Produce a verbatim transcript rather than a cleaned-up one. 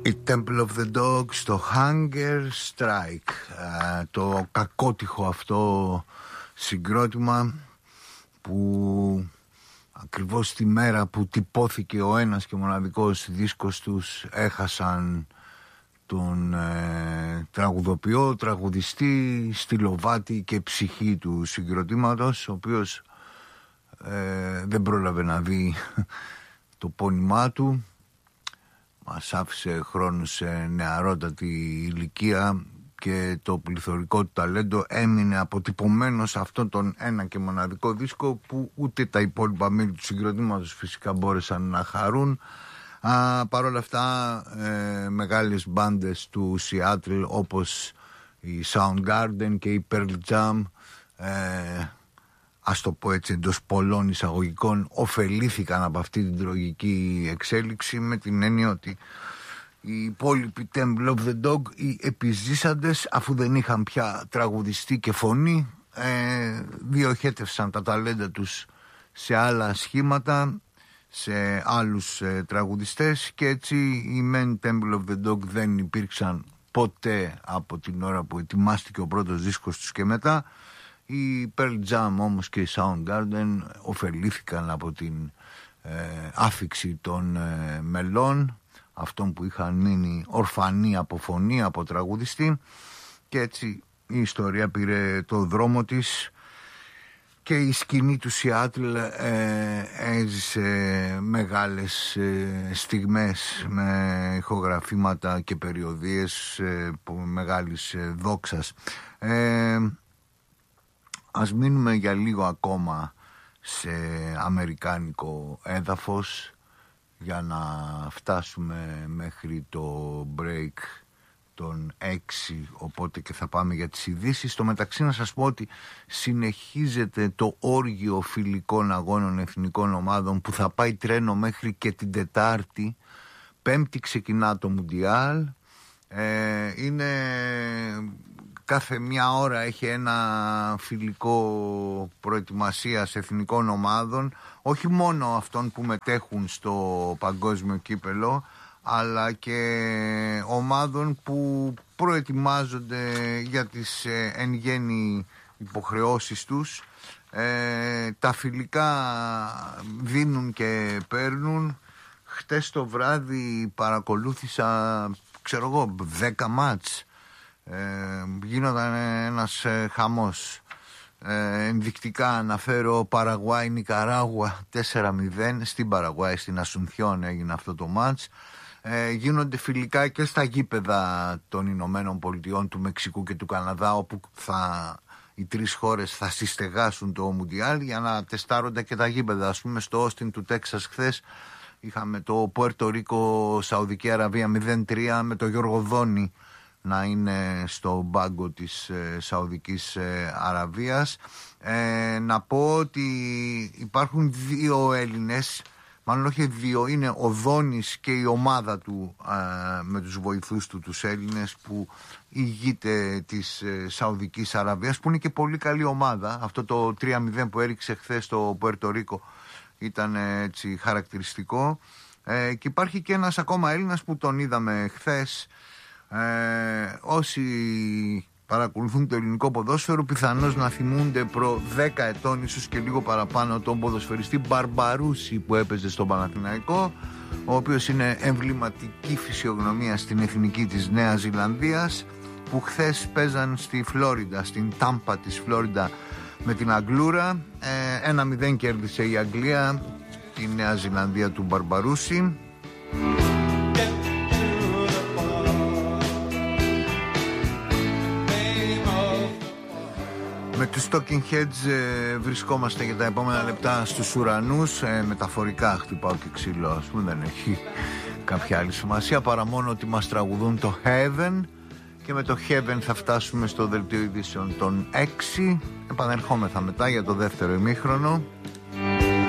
Η Temple of the Dog στο Hunger Strike, το κακότυχο αυτό συγκρότημα που ακριβώς τη μέρα που τυπώθηκε ο ένας και μοναδικός δίσκος τους έχασαν τον ε, τραγουδοποιό, τραγουδιστή, στυλοβάτη και ψυχή του συγκροτήματος, ο οποίος ε, δεν πρόλαβε να δει το πόνημά του. Μας άφησε χρόνο σε νεαρότατη ηλικία και το πληθωρικό του ταλέντο έμεινε αποτυπωμένο σε αυτόν τον ένα και μοναδικό δίσκο που ούτε τα υπόλοιπα μέλη του συγκροτήματος φυσικά μπόρεσαν να χαρούν. Α, παρ' όλα αυτά ε, μεγάλες μπάντες του Seattle όπως η Soundgarden και η Pearl Jam, ε, ας το πω έτσι εντός πολλών εισαγωγικών, ωφελήθηκαν από αυτή την τραγική εξέλιξη, με την έννοια ότι οι υπόλοιποι Temple of the Dog, οι επιζήσαντες, αφού δεν είχαν πια τραγουδιστή και φωνή, ε, διοχέτευσαν τα ταλέντα τους σε άλλα σχήματα, σε άλλους ε, τραγουδιστές, και έτσι οι Men Temple of the Dog δεν υπήρξαν ποτέ από την ώρα που ετοιμάστηκε ο πρώτος δίσκος τους και μετά. Οι Pearl Jam όμως και οι Soundgarden ωφελήθηκαν από την ε, άφιξη των ε, μελών, αυτών που είχαν μείνει ορφανοί από φωνή, από τραγουδιστή, και έτσι η ιστορία πήρε το δρόμο της και η σκηνή του Seattle ε, έζησε μεγάλες ε, στιγμές με ηχογραφήματα και περιοδίες ε, μεγάλης ε, δόξας. Ε, ας μείνουμε για λίγο ακόμα σε αμερικάνικο έδαφος για να φτάσουμε μέχρι το break των έξι, οπότε και θα πάμε για τις ειδήσεις. Στο μεταξύ να σας πω ότι συνεχίζεται το όργιο φιλικών αγώνων εθνικών ομάδων που θα πάει τρένο μέχρι και την Τετάρτη. Πέμπτη ξεκινά το Μουντιάλ. Ε, είναι... Κάθε μια ώρα έχει ένα φιλικό προετοιμασίας εθνικών ομάδων, όχι μόνο αυτών που μετέχουν στο παγκόσμιο κύπελο, αλλά και ομάδων που προετοιμάζονται για τις ε, εν γέννη υποχρεώσεις τους. Ε, τα φιλικά δίνουν και παίρνουν. Χτες το βράδυ παρακολούθησα, ξέρω εγώ, δέκα μάτς. Ε, γίνονταν ένας ε, χαμός. Ε, ενδεικτικά αναφέρω Παραγουάη Νικαράγουα τέσσερα μηδέν. Στην Παραγουάη, στην Ασουνθιόν έγινε αυτό το μάτς. Ε, γίνονται φιλικά και στα γήπεδα των Ηνωμένων Πολιτειών, του Μεξικού και του Καναδά, όπου θα, οι τρεις χώρες θα συστεγάσουν το Μουντιάλ για να τεστάρονται και τα γήπεδα. Ας πούμε στο Όστιν του Τέξας χθες είχαμε το Πουέρτο Ρίκο Σαουδική Αραβία μηδέν τρία, με το Γιώργο Δόνη να είναι στο μπάγκο της ε, Σαουδικής ε, Αραβίας. Ε, να πω ότι υπάρχουν δύο Έλληνες, μάλλον όχι δύο, είναι ο Δόνης και η ομάδα του ε, με τους βοηθούς του, τους Έλληνες, που ηγείται της ε, Σαουδικής Αραβίας, που είναι και πολύ καλή ομάδα. Αυτό το τρία μηδέν που έριξε χθες το Πουέρτο Ρίκο ήταν ε, έτσι χαρακτηριστικό. Ε, και υπάρχει και ένας ακόμα Έλληνας που τον είδαμε χθες. Ε, όσοι παρακολουθούν το ελληνικό ποδόσφαιρο πιθανώς να θυμούνται προ δέκα ετών, ίσως και λίγο παραπάνω, τον ποδοσφαιριστή Μπαρμπαρούση που έπαιζε στον Παναθηναϊκό, ο οποίος είναι εμβληματική φυσιογνωμία στην εθνική της Νέας Ζηλανδίας, που χθες παίζαν στη Φλόριντα, στην Τάμπα της Φλόριντα με την Αγγλούρα. ε, ένα μηδέν κέρδισε η Αγγλία τη Νέα Ζηλανδία του Μπαρμπαρούση. Με τους Talking Heads ε, βρισκόμαστε για τα επόμενα λεπτά στους ουρανούς. ε, Μεταφορικά χτυπάω και ξύλο, ας πούμε, δεν έχει κάποια άλλη σημασία παρά μόνο ότι μας τραγουδούν το Heaven. Και με το Heaven θα φτάσουμε στο δελτίο ειδήσεων των έξι. Επανερχόμεθα μετά για το δεύτερο ημίχρονο.